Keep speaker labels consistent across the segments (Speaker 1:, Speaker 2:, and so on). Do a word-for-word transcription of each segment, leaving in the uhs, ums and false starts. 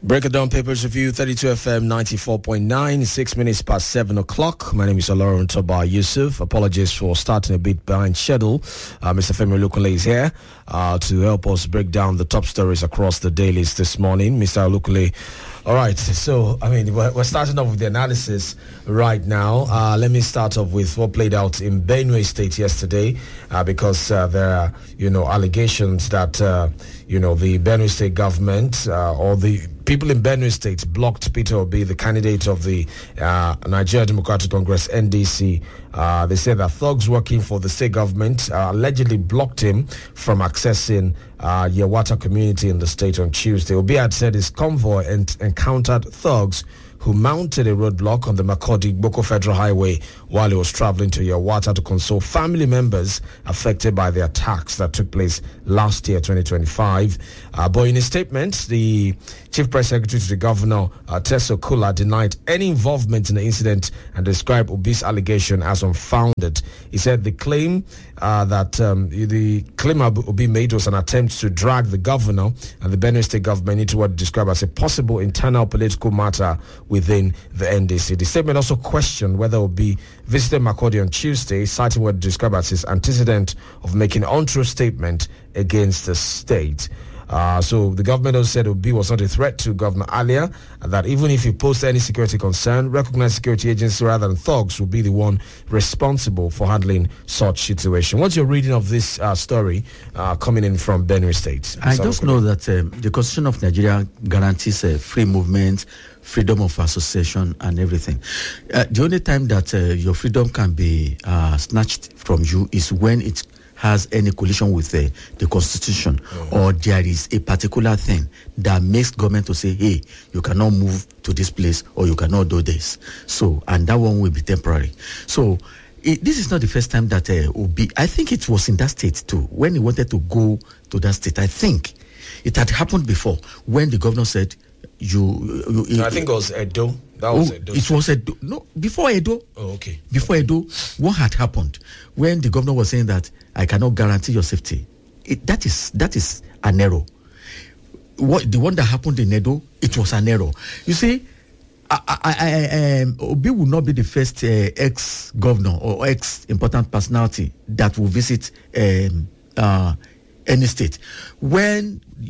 Speaker 1: Break it down, Papers Review, thirty-two F M ninety-four point nine, six minutes past seven o'clock. My name is Olaron Toba Yusuf. Apologies for starting a bit behind schedule. Uh, Mister Femi Olukule is here uh, to help us break down the top stories across the dailies this morning. Mister Olukule, all right, so, I mean, we're, we're starting off with the analysis right now. Uh, let me start off with what played out in Benue State yesterday, uh, because uh, there are, you know, allegations that, uh, you know, the Benue State government uh, or the people in Benue State blocked Peter Obi, the candidate of the uh, Nigeria Democratic Congress, N D C. Uh, they said that thugs working for the state government uh, allegedly blocked him from accessing uh, Yewata community in the state on Tuesday. Obi had said his convoy ent- encountered thugs who mounted a roadblock on the Makurdi-Boko Federal Highway while he was traveling to Yewata to console family members affected by the attacks that took place last year, twenty twenty-five. Uh, but in a statement, the Chief Press Secretary to the Governor, uh, Teso Kula, denied any involvement in the incident and described Obi's allegation as unfounded. He said the claim uh, that um, the claim Obi made was an attempt to drag the governor and the Benue State government into what he described as a possible internal political matter within the N D C. The statement also questioned whether Obi visited Makurdi on Tuesday, citing what he described as his antecedent of making an untrue statement against the state. Uh, so the government also said Obi was not a threat to Governor Alia, and that even if he posed any security concern, recognized security agencies rather than thugs would be the one responsible for handling such situation. What's your reading of this uh, story uh, coming in from Benue State?
Speaker 2: I just know that um, the Constitution of Nigeria guarantees uh, free movement, freedom of association and everything. Uh, the only time that uh, your freedom can be uh, snatched from you is when it has any collision with uh, the Constitution, mm-hmm. or there is a particular thing that makes government to say, hey, you cannot move to this place or you cannot do this. So, and that one will be temporary. So, it, this is not the first time that uh, Obi, I think it was in that state too, when he wanted to go to that state. I think it had happened before when the governor said, you, you, you
Speaker 1: no, I think it was Edo. That was
Speaker 2: oh,
Speaker 1: Edo.
Speaker 2: It was Edo. No, before Edo.
Speaker 1: Oh, okay.
Speaker 2: Before
Speaker 1: okay.
Speaker 2: Edo, what had happened when the governor was saying that I cannot guarantee your safety? It, that is that is an error. What the one that happened in Edo, it was an error. You see, I, I, I, um, Obi will not be the first uh, ex-governor or ex-important personality that will visit um, uh, any state. When uh,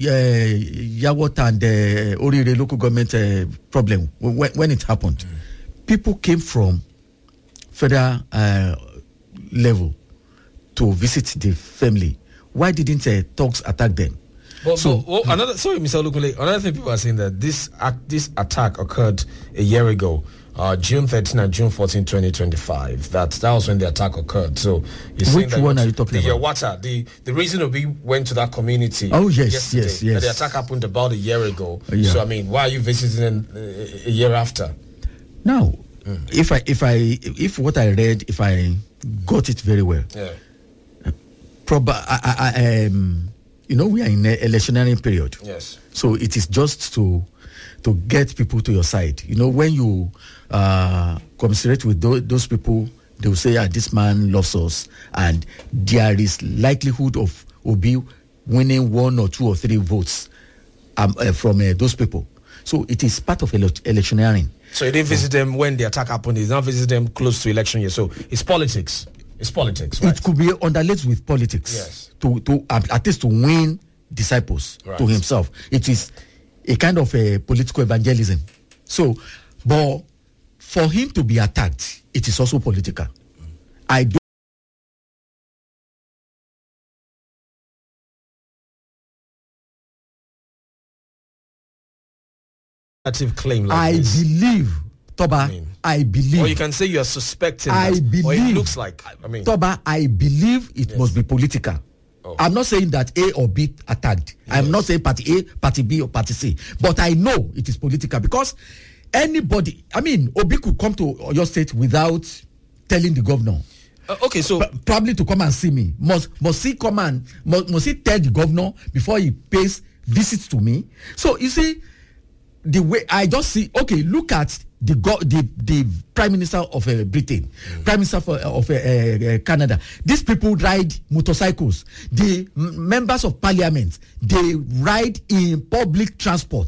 Speaker 2: Yewata and the uh, Orire local government uh, problem, when, when it happened, mm. people came from federal uh, level to visit the family. Why didn't uh, thugs attack them?
Speaker 1: But, so but, well, another sorry, Mister Olukule, another thing people are saying that this act, this attack occurred a year ago. Uh, June thirteenth and June fourteenth, twenty twenty-five. That that was when the attack occurred. So you're
Speaker 2: which one are you talking
Speaker 1: the
Speaker 2: about?
Speaker 1: Yewata, the the reason we went to that community.
Speaker 2: Oh yes,
Speaker 1: yesterday,
Speaker 2: yes, yes.
Speaker 1: The attack happened about a year ago.
Speaker 2: Uh, yeah.
Speaker 1: So I mean, why are you visiting a, a year after?
Speaker 2: Now, mm. if I if I if what I read, if I got it very well,
Speaker 1: yeah.
Speaker 2: Uh, prob- I, I, I, um, you know, we are in an electionary period.
Speaker 1: Yes.
Speaker 2: So it is just to. to get people to your side. You know, when you uh, commiserate with those, those people, they will say, ah, this man loves us. And there is likelihood of Obi winning one or two or three votes um, uh, from uh, those people. So it is part of ele- electioneering.
Speaker 1: So you didn't visit them when the attack happened. You did not visit them close to election year. So it's politics. It's politics, right?
Speaker 2: It could be underlaid with politics.
Speaker 1: Yes.
Speaker 2: To, to uh, at least to win disciples right. to himself. It is a kind of a political evangelism. So, but for him to be attacked, it is also political. Mm. I do.
Speaker 1: Claim like
Speaker 2: I
Speaker 1: this.
Speaker 2: believe, Toba, I, mean, I believe.
Speaker 1: Or you can say you are suspecting
Speaker 2: I
Speaker 1: that,
Speaker 2: believe.
Speaker 1: or it looks like. I mean,
Speaker 2: Toba, I believe it
Speaker 1: yes.
Speaker 2: must be political. Oh. I'm not saying that A or B attacked. Yes. I'm not saying party A, party B, or party C. But I know it is political because anybody, I mean, Obi could come to your state without telling the governor.
Speaker 1: Uh, okay, so
Speaker 2: P- probably to come and see me. Must must he come and must, must he tell the governor before he pays visits to me? So you see, the way I just see. Okay, look at the go- the the Prime Minister of uh, Britain, mm. Prime Minister for, uh, of uh, uh, Canada. These people ride motorcycles. The m- members of Parliament, they ride in public transport.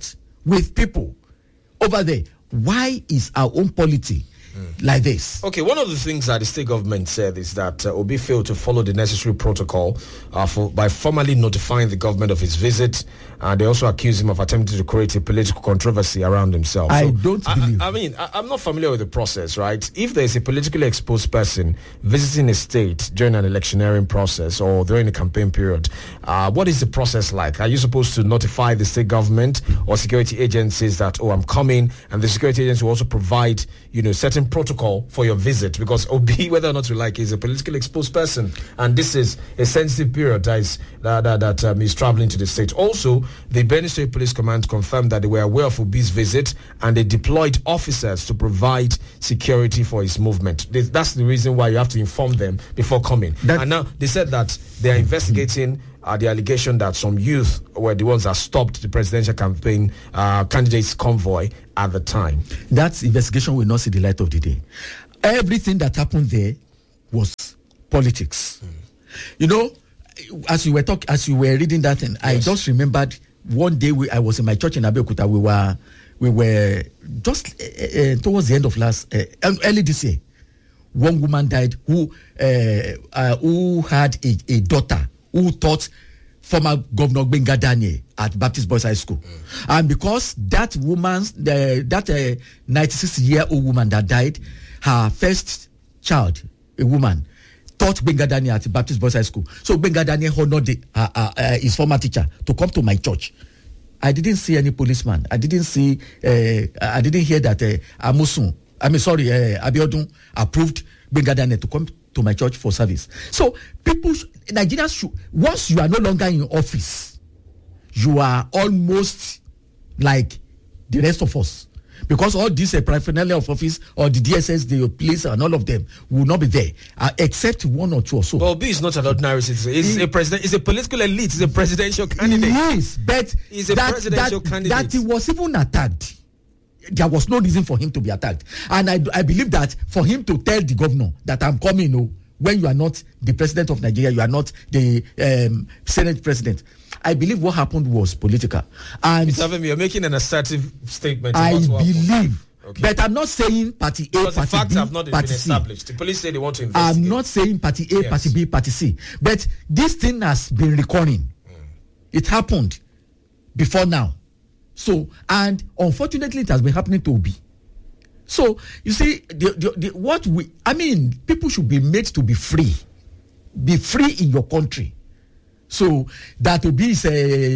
Speaker 2: with people over there. Why is our own polity mm. like this?
Speaker 1: Okay, one of the things that the state government said is that uh, Obi failed to follow the necessary protocol uh, for, by formally notifying the government of his visit. And uh, they also accused him of attempting to create a political controversy around himself.
Speaker 2: I
Speaker 1: so,
Speaker 2: don't
Speaker 1: I,
Speaker 2: believe.
Speaker 1: I, I mean, I, I'm not familiar with the process, right? If there's a politically exposed person visiting a state during an electioneering process or during a campaign period, uh, what is the process like? Are you supposed to notify the state government or security agencies that, oh, I'm coming, and the security agency will also provide, you know, certain protocol for your visit? Because Obi, whether or not you like, is a politically exposed person, and this is a sensitive period that is, that, that, that um, is traveling to the state. Also, the Benue State Police Command confirmed that they were aware of Obi's visit and they deployed officers to provide security for his movement. They, that's the reason why you have to inform them before coming. That, and now they said that they are investigating uh, the allegation that some youth were the ones that stopped the presidential campaign uh, candidate's convoy at the time.
Speaker 2: That investigation will not see the light of the day. Everything that happened there was politics. Mm. You know, as you were talking, as you were reading that, and yes. I just remembered one day we, I was in my church in Abeokuta. We were, we were just uh, uh, towards the end of last uh, early this year. One woman died who uh, uh, who had a, a daughter who taught former Governor Gbenga Daniel at Baptist Boys High School, mm. and because that woman, the, that uh, ninety-six year old woman that died, her first child, a woman, taught Gbenga Daniel at Baptist Boys High School. So Gbenga Daniel honored the, uh, uh, uh, his former teacher to come to my church. I didn't see any policeman. I didn't see. Uh, I didn't hear that uh, Amusun. I mean, sorry, uh, Abiodun approved Gbenga Daniel to come to my church for service. So people, sh- Nigerians should. Once you are no longer in office, you are almost like the rest of us. Because all these uh, paraphernalia of office or the D S S, the police, and all of them will not be there, uh, except one or two or so.
Speaker 1: But Obi is not an ordinary citizen. He's he, a president. He's a political elite. He's a presidential candidate.
Speaker 2: Yes, but
Speaker 1: he's a
Speaker 2: that,
Speaker 1: presidential
Speaker 2: that,
Speaker 1: candidate.
Speaker 2: That he was even attacked. There was no reason for him to be attacked, and I, I believe that for him to tell the governor that I'm coming, oh, when you are not the president of Nigeria, you are not the um, Senate president. I believe what happened was political. And
Speaker 1: Mister Femi, you're making an assertive statement.
Speaker 2: I believe. Okay. But I'm not saying party A,
Speaker 1: because
Speaker 2: party
Speaker 1: the facts
Speaker 2: B,
Speaker 1: have not
Speaker 2: party
Speaker 1: been
Speaker 2: C.
Speaker 1: established. The police say they want to investigate.
Speaker 2: I'm not saying party A, yes. party B, party C. But this thing has been recurring. Mm. It happened before now. So, and unfortunately, it has been happening to Obi. So, you see, the, the, the, what we, I mean, people should be made to be free. Be free in your country. So, that Obi is a,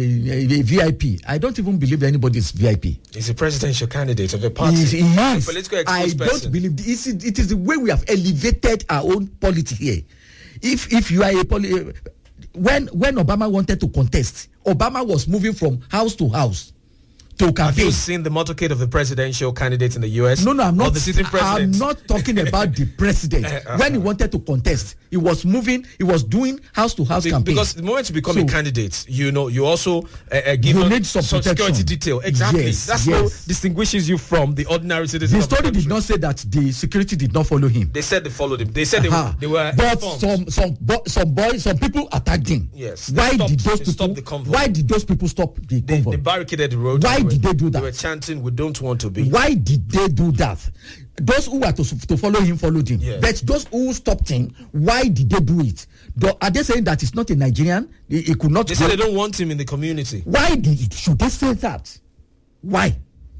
Speaker 2: a, a V I P. I don't even believe anybody is V I P.
Speaker 1: He's a presidential candidate of a party.
Speaker 2: He is. He is.
Speaker 1: A political exposed
Speaker 2: I don't
Speaker 1: person.
Speaker 2: believe it is, it is the way we have elevated our own politics here. If if you are a poli- when when Obama wanted to contest, Obama was moving from house to house to campaign.
Speaker 1: Have you seen the motorcade of the presidential candidate in the U S?
Speaker 2: No, no, I'm not.
Speaker 1: Or the sitting president?
Speaker 2: I'm not talking about the president. uh-huh. When he wanted to contest, he was moving. He was doing house to house campaign.
Speaker 1: Because the moment you become
Speaker 2: so,
Speaker 1: a candidate, you know, you also uh, uh, give
Speaker 2: you need some,
Speaker 1: some security detail. Exactly.
Speaker 2: Yes,
Speaker 1: That's
Speaker 2: yes.
Speaker 1: what distinguishes you from the ordinary citizen.
Speaker 2: The story did not say that the security did not follow him.
Speaker 1: They said they followed him. They said uh-huh. they, were, they were.
Speaker 2: But
Speaker 1: informed.
Speaker 2: some some bo- some boys, some people attacked him.
Speaker 1: Yes.
Speaker 2: Why
Speaker 1: stopped,
Speaker 2: did those
Speaker 1: they
Speaker 2: people?
Speaker 1: Stopped the convoy.
Speaker 2: Why did those people stop the
Speaker 1: they,
Speaker 2: convoy?
Speaker 1: They barricaded the road.
Speaker 2: Why
Speaker 1: they were,
Speaker 2: did they do that?
Speaker 1: They were chanting, "We don't want to be."
Speaker 2: Why did they do that? Those who were to, to follow him followed him. Yes. But those who stopped him, why did they do it? Do, are they saying that it's not a Nigerian? He, he could not.
Speaker 1: They say they don't want him in the community.
Speaker 2: Why did should they say that? Why?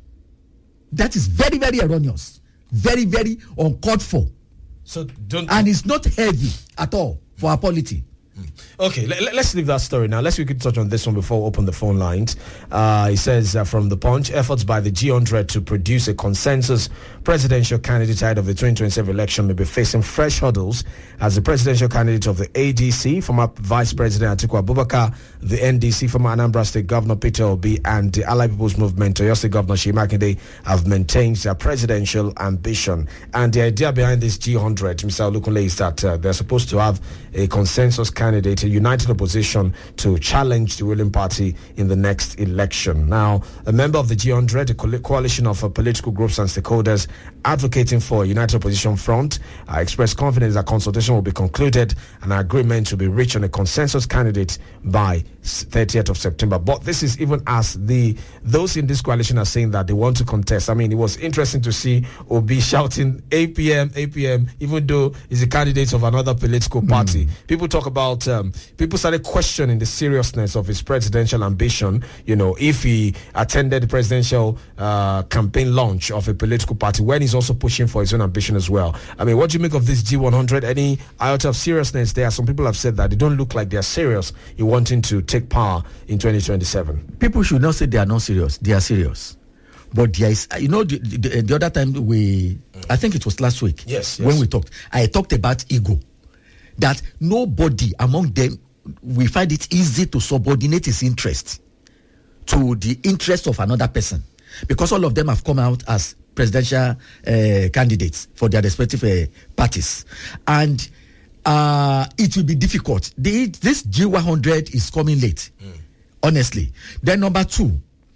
Speaker 2: That is very, very erroneous. Very, very uncalled for.
Speaker 1: So don't.
Speaker 2: And it's not heavy at all for our polity.
Speaker 1: Okay, let, let's leave that story now. Let's we could touch on this one before we open the phone lines. Uh, it says uh, from The Punch, efforts by the G one hundred to produce a consensus presidential candidate ahead of the twenty twenty-seven election may be facing fresh hurdles as the presidential candidate of the A D C, former Vice President Atiku Abubakar, the N D C, former Anambra State Governor Peter Obi, and the Allied People's Movement, Oyo State Governor Seyi Makinde, have maintained their presidential ambition. And the idea behind this G one hundred, Mister Olukunle, is that uh, they're supposed to have a consensus candidate candidate, a united opposition to challenge the ruling party in the next election. Now, a member of the G one hundred, a coalition of uh, political groups and stakeholders advocating for a united opposition front, uh, expressed confidence that consultation will be concluded and an agreement will be reached on a consensus candidate by thirtieth of September. But this is even as the those in this coalition are saying that they want to contest. I mean, it was interesting to see Obi shouting eight p.m., eight p.m., even though he's a candidate of another political party. Mm. People talk about, um, people started questioning the seriousness of his presidential ambition, you know, if he attended the presidential uh, campaign launch of a political party, when he's also pushing for his own ambition as well. I mean, what do you make of this G one hundred? Any iota of seriousness there? Some people have said that they don't look like they're serious in wanting to take power in twenty twenty-seven.
Speaker 2: People should not say they are not serious. They are serious. But there is, you know, the, the, the other time we, mm. I think it was last week,
Speaker 1: yes, yes,
Speaker 2: when we talked, I talked about ego. That nobody among them, we find it easy to subordinate his interest to the interest of another person. Because all of them have come out as presidential uh, candidates for their respective uh, parties. And uh, it will be difficult. The, this G one hundred is coming late, mm. honestly. Then number two,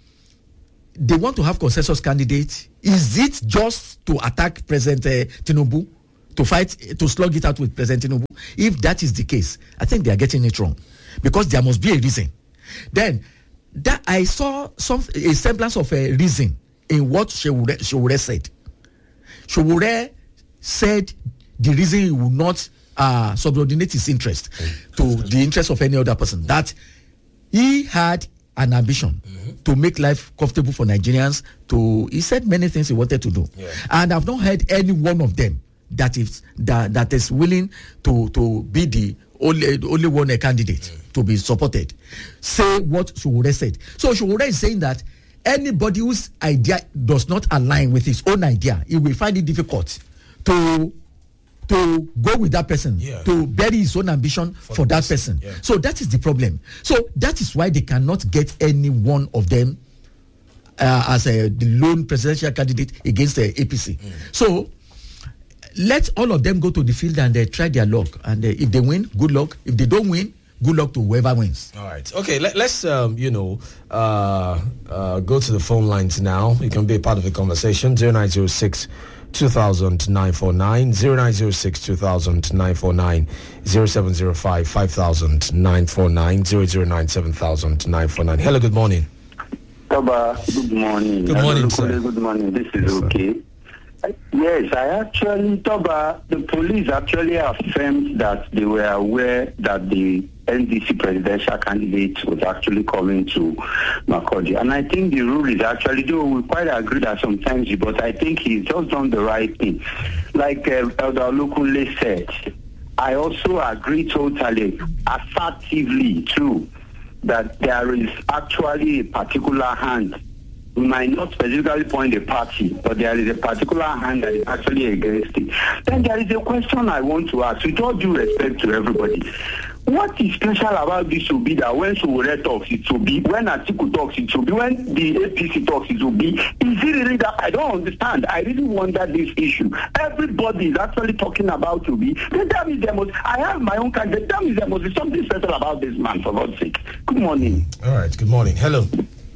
Speaker 2: they want to have consensus candidates. Is it just to attack President uh, Tinubu, to fight, to slug it out with President Tinubu? If that is the case, I think they are getting it wrong, because there must be a reason. Then that I saw some a semblance of a reason in what Sowore, Sowore said. Sowore said the reason he will not uh, subordinate his interest to the interest of any other person, that he had an ambition mm-hmm. to make life comfortable for Nigerians. To he said many things he wanted to do,
Speaker 1: yeah.
Speaker 2: and I've not heard any one of them that is that that is willing to to be the only only one a candidate mm. to be supported say what Sowore said. So Sowore is saying that anybody whose idea does not align with his own idea, he will find it difficult to to go with that person,
Speaker 1: yeah.
Speaker 2: to bury his own ambition for, for that person.
Speaker 1: Yeah.
Speaker 2: So that is the problem. So that is why they cannot get any one of them uh, as a the lone presidential candidate against the A P C. Mm. So let all of them go to the field and uh, try their luck. And uh, if they win, good luck. If they don't win, good luck to whoever wins.
Speaker 1: All right. Okay, let, let's, um, you know, uh, uh, go to the phone lines now. You can be a part of the conversation. zero nine zero six two thousand nine four nine, zero nine zero six two thousand nine four nine, zero seven zero five five thousand nine four nine, zero zero nine seven thousand nine four nine. Hello, good morning.
Speaker 3: Toba, good morning.
Speaker 1: Good morning, sir.
Speaker 3: Good morning. This is
Speaker 1: yes,
Speaker 3: okay.
Speaker 1: Sir.
Speaker 3: Yes, I actually, Toba, the police actually affirmed that they were aware that the N D C presidential candidate was actually coming to Makurdi. And I think the rule is actually, though we quite agree that sometimes, but I think he's just done the right thing. Like uh, Elder Olukunle said, I also agree totally, assertively too, that there is actually a particular hand. We might not specifically point a party, but there is a particular hand that is actually against it. Then there is a question I want to ask, with all due respect to everybody. What is special about this will be that when Sowore talks, it will be, when Atiku talks, it will be, when the A P C talks, it will be. Is it really that? I don't understand. I really wonder this issue. Everybody is actually talking about to be. Then that means there must, I have my own candidate. That means there must be something special about this man, for God's sake. Good morning.
Speaker 1: All right, good morning. Hello.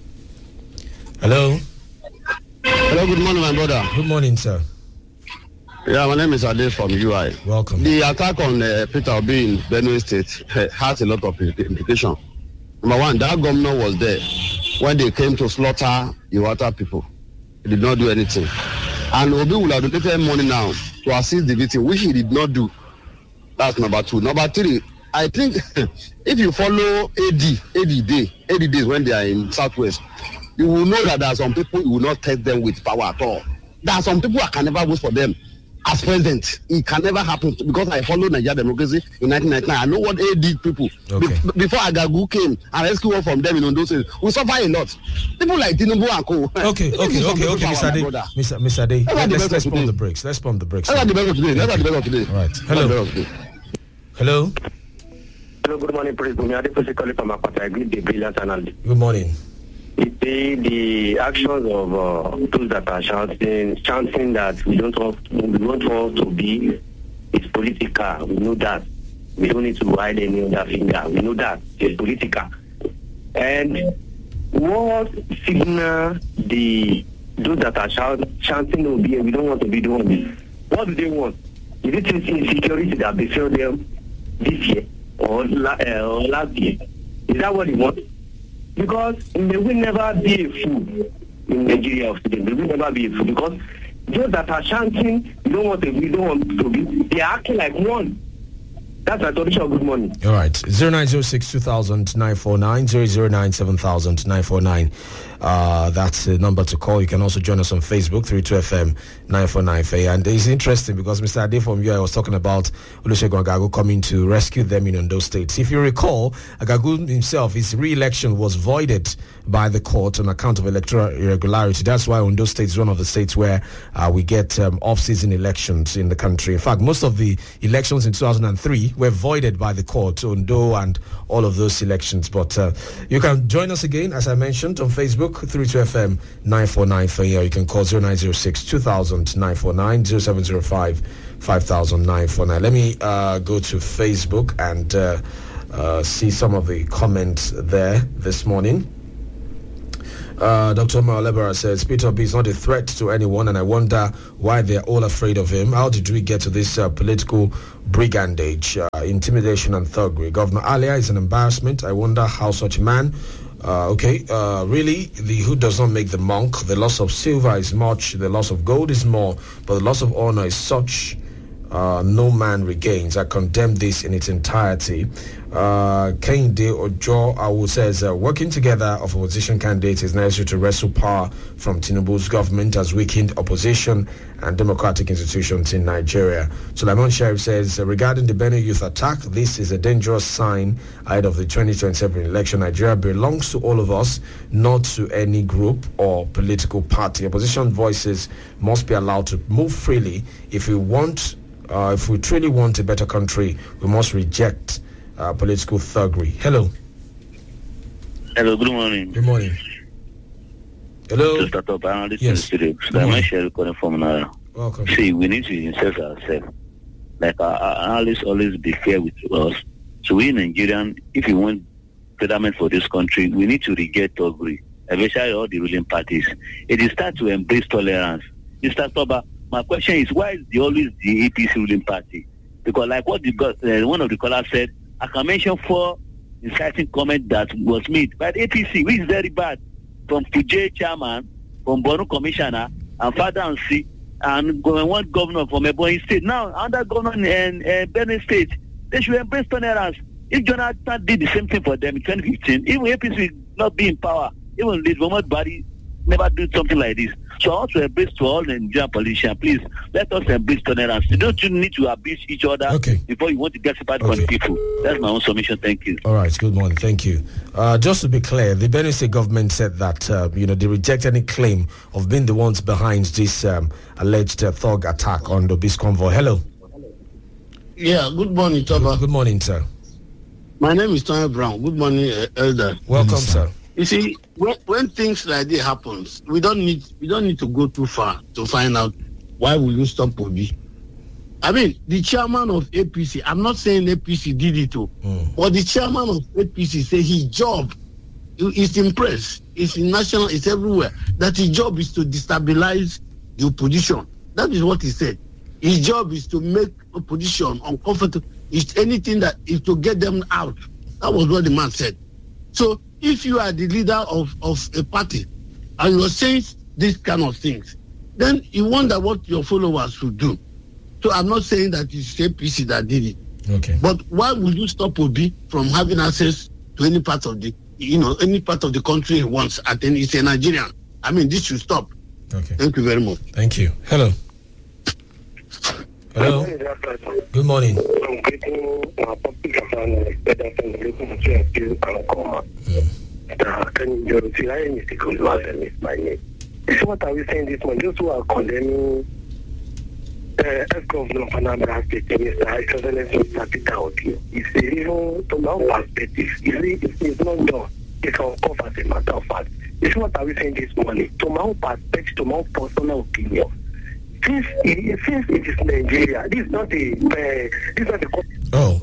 Speaker 1: Hello.
Speaker 4: Hello, good morning, my brother.
Speaker 1: Good morning, sir.
Speaker 4: Yeah, my name is Ade from U I.
Speaker 1: Welcome.
Speaker 4: The attack on uh, Peter Obi in Benue State uh, has a lot of implications. Number one, that governor was there when they came to slaughter Iwata people. He did not do anything. And Obi will have donated money now to assist the victim, which he did not do. That's number two. Number three, I think if you follow A D, A D day, A D days when they are in Southwest, you will know that there are some people you will not test them with power at all. There are some people I can never vote for them as president. It can never happen because I followed Nigeria democracy in nineteen ninety-nine. I know what A D people.
Speaker 1: Okay.
Speaker 4: Be- before Agagu came and rescued one from them in those days, we suffer a lot. People like Tinubu and Co.
Speaker 1: Okay, okay, okay, okay, Mister Ade. Mister Mister Ade. Let, let's let's pump the brakes. Let's pump the brakes.
Speaker 4: Let's have the best of today. Let's have the best of today.
Speaker 1: Right. Hello. Hello.
Speaker 3: Hello, good morning, President. I physically from Akpata. I agree with the brilliant analysis.
Speaker 1: Good morning.
Speaker 3: It, the, the actions of uh, those that are shouting, chanting that we don't want, we don't want to be, is political. We know that. We don't need to hide any other finger. We know that it's political. And what signal the those that are shout, chanting O B A, we don't want to be doing this. What do they want? Is it insecurity that befell them this year or, la, uh, or last year? Is that what they want? Because they will never be a fool in Nigeria of today. They will never be a fool because those that are chanting, we don't want to, we don't want to be, they are acting like one. That's a traditional good morning.
Speaker 1: All right. zero nine zero six two thousand nine four nine, zero zero nine seven thousand nine four nine. Uh, that's the number to call. You can also join us on Facebook, thirty-two F M nine four nine. And it's interesting because Mister Ade from U I was talking about Olusegun Agagu coming to rescue them in those states. If you recall, Agagu himself, his re-election was voided by the court on account of electoral irregularity. That's why Ondo State is one of the states where uh, we get um, off-season elections in the country. In fact, most of the elections in two thousand three were voided by the court, Ondo and all of those elections. But uh, you can join us again, as I mentioned, on Facebook, thirty-two F M nine four nine for here. You can call zero nine zero six two thousand nine four nine, zero seven zero five five thousand nine four nine. Let me uh, go to Facebook and uh, uh, see some of the comments there this morning. Uh, Doctor Omar Lebara says, Peter B is not a threat to anyone, and I wonder why they're all afraid of him. How did we get to this uh, political brigandage, uh, intimidation and thuggery? Governor Alia is an embarrassment. I wonder how such a man... Uh, okay, uh, really, the hood does not make the monk. The loss of silver is much, the loss of gold is more, but the loss of honor is such uh, no man regains. I condemn this in its entirety. Uh, Kehinde Ojo Awu says, uh, working together of opposition candidates is necessary to wrestle power from Tinubu's government as weakened opposition and democratic institutions in Nigeria. Sulaiman Sharif says, uh, regarding the Benue youth attack, this is a dangerous sign ahead of the twenty twenty-seven election. Nigeria belongs to all of us, not to any group or political party. Opposition voices must be allowed to move freely. If we want, uh, if we truly want a better country, we must reject Uh, political thuggery. Hello.
Speaker 5: Hello, good morning.
Speaker 1: Good morning. Hello.
Speaker 5: To start up, I'm
Speaker 1: yes.
Speaker 5: listening to the I share from now.
Speaker 1: Welcome.
Speaker 5: See, we need to insert ourselves. Like our, our analysts always be fair with us. So we Nigerian, if you want betterment for this country, we need to reject thuggery, especially all the ruling parties. It is time to embrace tolerance. Mister Toba, my question is, why is the always the A P C ruling party? Because like what the, uh, one of the callers said, I can mention four inciting comments that was made by the A P C, which is very bad, from Kuje chairman, from Borno commissioner, and Father and C, and one governor from Ebonyi State. Now, under governor in uh, Benue State, they should embrace tolerance. If Jonathan did the same thing for them in twenty fifteen, even A P C will not be in power. Even the Muhammad Bari never do something like this. So I want to embrace to all the Nigerian politicians, please, let us embrace tolerance. You don't you need to abuse each other
Speaker 1: okay.
Speaker 5: before you want to get sympathy
Speaker 1: okay.
Speaker 5: from people. That's my own submission. Thank you.
Speaker 1: All right, good morning. Thank you. Uh, just to be clear, the Benue State government said that, uh, you know, they reject any claim of being the ones behind this um, alleged uh, thug attack on the Obis convoy. Hello.
Speaker 6: Yeah, good morning, Toba.
Speaker 1: Good, good morning, sir.
Speaker 6: My name is Tony Brown. Good morning, uh, Elder.
Speaker 1: Welcome, sir.
Speaker 6: You see, when, when things like this happens, we don't need we don't need to go too far to find out why will you stop Obi. I mean, the chairman of A P C, I'm not saying A P C did it too, mm. but the chairman of A P C said his job is in press, it's in national, it's everywhere, that his job is to destabilize the opposition. That is what he said. His job is to make opposition uncomfortable. It's anything that is to get them out. That was what the man said. So if you are the leader of, of a party and you're saying these kind of things, then you wonder what your followers should do. So I'm not saying that it's A P C that did it.
Speaker 1: Okay.
Speaker 6: But why would you stop Obi from having access to any part of the, you know, any part of the country he wants? And then he's a Nigerian. I mean, this should stop.
Speaker 1: Okay.
Speaker 6: Thank you very much.
Speaker 1: Thank you. Hello. Hello. Good morning.
Speaker 3: I'm getting my public and better from the local to and come. Can you see I need to go to my name? So what are we saying this morning? Those who are condemning uh, ex-governor of Anambra State, Mister Excellency Mister Peter Obi, it's even from our perspective, it's, it's not done. It's uncovered as a matter of fact. This is what are we saying this morning? To my own perspective, to my own personal opinion. Since it, since it is Nigeria, this is not a, uh, this is not a...
Speaker 1: Oh,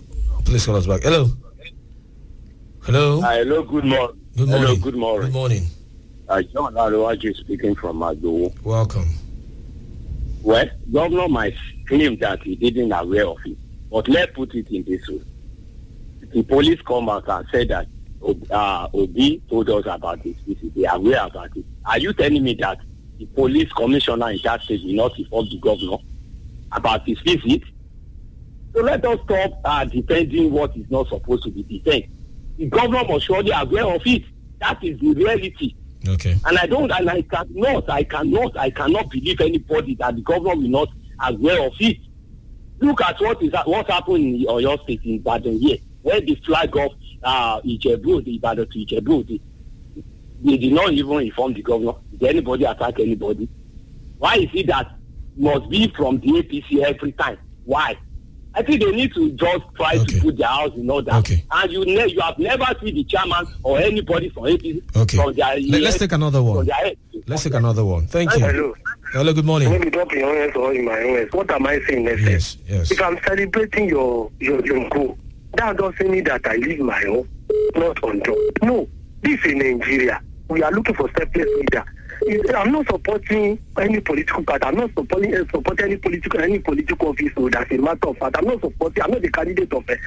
Speaker 1: Please call us back. Hello. Hello.
Speaker 7: Uh, hello, good morning.
Speaker 1: Good morning.
Speaker 7: Hello, good morning.
Speaker 1: Good morning.
Speaker 7: Uh, John Aluwaji speaking from Agbo.
Speaker 1: Welcome.
Speaker 7: Well, governor might claim that he didn't aware of it, but let's put it in this way. The police come out and said that uh, Obi told us about this. They are aware about it. Are you telling me that the police commissioner in that state will not inform the governor about his visit? So let us stop uh, defending what is not supposed to be defended. The governor must surely aware of it. That is the reality.
Speaker 1: Okay.
Speaker 7: And I don't, and I cannot, I cannot, I cannot believe anybody that the governor will not aware of it. Look at what is what happened in Oyo State in Ibadan here, where the flag of uh, Ijebu, the Ibadan to Ijebu, they, they did not even inform the governor. Did anybody attack anybody? Why is it that must be from the A P C every time? Why? I think they need to just try
Speaker 1: okay.
Speaker 7: to put their house in order.
Speaker 1: Okay.
Speaker 7: And you ne- you have never seen the chairman or anybody from A P C.
Speaker 1: Okay.
Speaker 7: From their
Speaker 1: Let, let's take another one.
Speaker 7: their,
Speaker 1: Let's take another one. Thank you.
Speaker 8: Hello.
Speaker 1: Hello, good morning.
Speaker 8: Maybe not in your hands or in my hands. What am I saying next?
Speaker 1: Yes, yes.
Speaker 8: If I'm celebrating your your your goal, that doesn't mean that I leave my home not on job. No, this is Nigeria. We are looking for selfless leader. I'm not supporting any political party. I'm not supporting uh, supporting any political any political office. So that's a matter of fact. I'm not supporting. I'm not the candidate of. Uh,